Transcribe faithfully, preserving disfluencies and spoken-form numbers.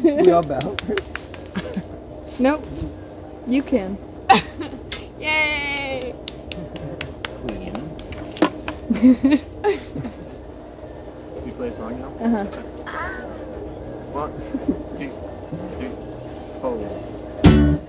We all bow first. Nope. You can. Yay! Queen. Do you play a song now? Uh huh. One, two, three, four.